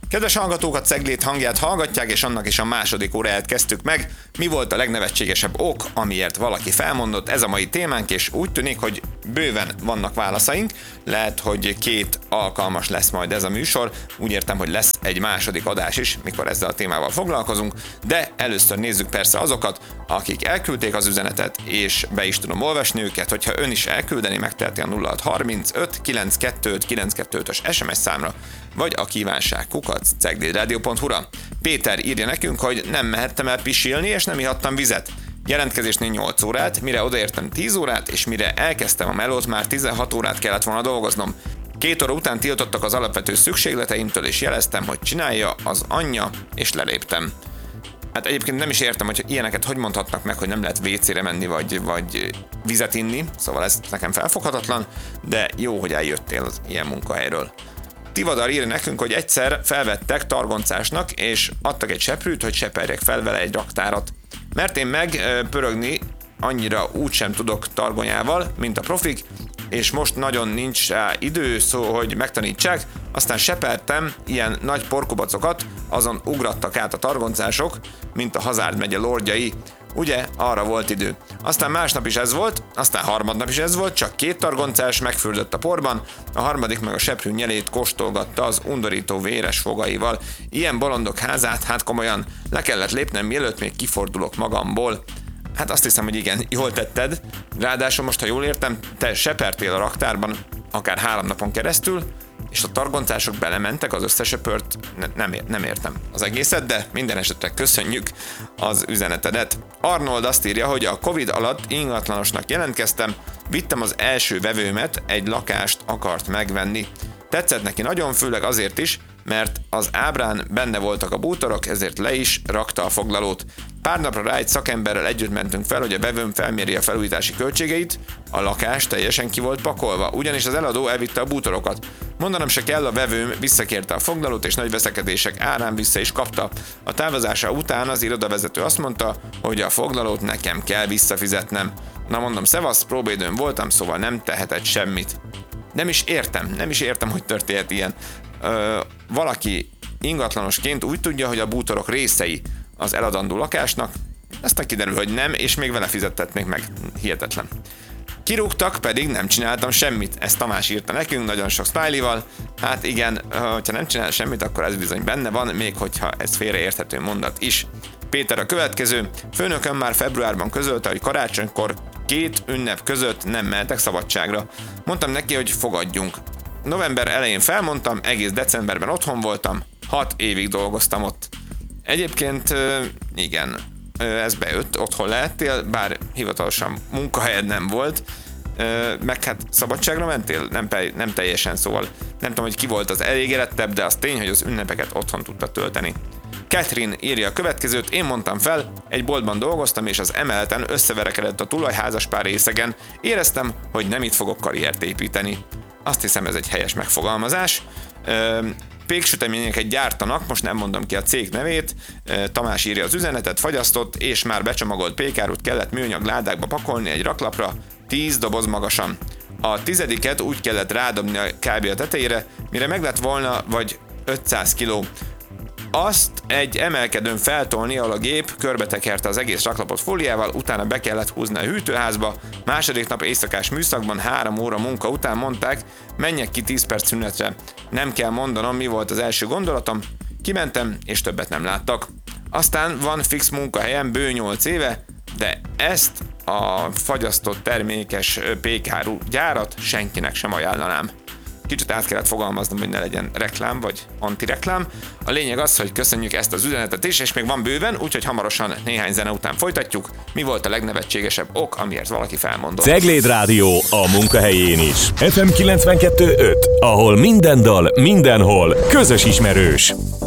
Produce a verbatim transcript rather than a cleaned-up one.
Kedves hallgatók, a Ceglét hangját hallgatják, és annak is a második óráját kezdtük meg. Mi volt a legnevetségesebb ok, amiért valaki felmondott? Ez a mai témánk, és úgy tűnik, hogy bőven vannak válaszaink. Lehet, hogy két alkalmas lesz majd ez a műsor. Úgy értem, hogy lesz egy második adás is, mikor ezzel a témával foglalkozunk. De először nézzük persze azokat, akik elküldték az üzenetet, és be is tudom olvasni őket. Hogyha ön is elküldeni, megteheti a nulla hat harmincöt kilencvenkettő kilencvenkettő-ös es em es számra, vagy a kívánság kukac ceglédradio pont hu-ra. Péter írja nekünk, hogy nem mehettem el pisilni, és nem ihattam vizet. Jelentkezésnél nyolc órát, mire odaértem tíz órát, és mire elkezdtem a melót, már tizenhat órát kellett volna dolgoznom. Két óra után tiltottak az alapvető szükségleteimtől, és jeleztem, hogy csinálja az anyja, és leléptem. Hát egyébként nem is értem, hogy ilyeneket hogy mondhatnak meg, hogy nem lehet vécére menni, vagy, vagy vizet inni, szóval ez nekem felfoghatatlan, de jó, hogy eljöttél az ilyen munkahelyről. Tivadar írja nekünk, hogy egyszer felvettek targoncásnak, és adtak egy seprűt, hogy seperjek fel vele egy raktárat. Mert én meg e, pörögni annyira úgysem tudok targonyával, mint a profik, és most nagyon nincs rá idő, szó, hogy megtanítsák, aztán sepertem ilyen nagy porkubacokat, azon ugrattak át a targoncások, mint a Hazárd megye lordjai. Ugye, arra volt idő. Aztán másnap is ez volt, aztán harmadnap is ez volt, csak két targoncás megfürdött a porban, a harmadik meg a seprű nyelét kóstolgatta az undorító véres fogaival. Ilyen bolondok házát, hát komolyan, le kellett lépnem, mielőtt még kifordulok magamból. Hát azt hiszem, hogy igen, jól tetted. Ráadásul most, ha jól értem, te sepertél a raktárban akár három napon keresztül, és a targoncások belementek az összesöpört, ne, nem, ér, nem értem az egészet, de minden esetre köszönjük az üzenetedet. Arnold azt írja, hogy a Covid alatt ingatlanosnak jelentkeztem, vittem az első vevőmet, egy lakást akart megvenni. Tetszett neki nagyon, főleg azért is, mert az ábrán benne voltak a bútorok, ezért le is rakta a foglalót. Pár napra rá egy szakemberrel együtt mentünk fel, hogy a vevőm felméri a felújítási költségeit, a lakás teljesen ki volt pakolva, ugyanis az eladó elvitte a bútorokat. Mondanom se kell, a vevőm visszakérte a foglalót, és nagy veszekedések árán vissza is kapta. A távozása után az irodavezető azt mondta, hogy a foglalót nekem kell visszafizetnem. Na mondom, szevasz, próbaidőn voltam, szóval nem tehetett semmit. Nem is értem, nem is értem, hogy történt ilyen. Ö, valaki ingatlanosként úgy tudja, hogy a bútorok részei az eladandó lakásnak, aztán kiderül, hogy nem, és még vele fizettetnék meg. Hihetetlen. Kirúgtak, pedig nem csináltam semmit. Ezt Tamás írta nekünk, nagyon sok smiley-val. Hát igen, hogyha nem csinál semmit, akkor ez bizony benne van, még hogyha ez félreérthető mondat is. Péter a következő. Főnököm már februárban közölte, hogy karácsonykor két ünnep között nem mehetek szabadságra. Mondtam neki, hogy fogadjunk. November elején felmondtam, egész decemberben otthon voltam, hat évig dolgoztam ott. Egyébként igen, ez bejött, otthon lehettél, bár hivatalosan munkahelyed nem volt, meg hát szabadságra mentél? Nem, nem teljesen, szóval nem tudom, hogy ki volt az elégedettebb, de az tény, hogy az ünnepeket otthon tudta tölteni. Catherine írja a következőt, én mondtam fel, egy boltban dolgoztam, és az emeleten összeverekedett a tulajházaspár részegen, éreztem, hogy nem itt fogok karriert építeni. Azt hiszem, ez egy helyes megfogalmazás. Péksüteményeket gyártanak, most nem mondom ki a cég nevét, Tamás írja az üzenetet, fagyasztott és már becsomagolt pékárút kellett műanyag ládákba pakolni egy raklapra, tíz doboz magasan. A tizediket úgy kellett rádobni a kb. A tetejére, mire meg lett volna vagy ötszáz kiló. Azt egy emelkedőn feltolni, ahol a gép körbetekerte az egész raklapot fóliával, utána be kellett húzni a hűtőházba, második nap éjszakás műszakban három óra munka után mondták, menjek ki tíz perc szünetre. Nem kell mondanom, mi volt az első gondolatom, kimentem, és többet nem láttak. Aztán van fix munkahelyem bő nyolc éve, de ezt a fagyasztott termékes pékáru gyárat senkinek sem ajánlanám. Kicsit át kellett fogalmaznom, hogy ne legyen reklám vagy antireklám. A lényeg az, hogy köszönjük ezt az üzenetet is, és még van bőven, úgyhogy hamarosan néhány zene után folytatjuk. Mi volt a legnevetségesebb ok, amiért valaki felmondott? Cegléd Rádió a munkahelyén is. ef em kilencvenkettő öt, ahol minden dal, mindenhol közös ismerős.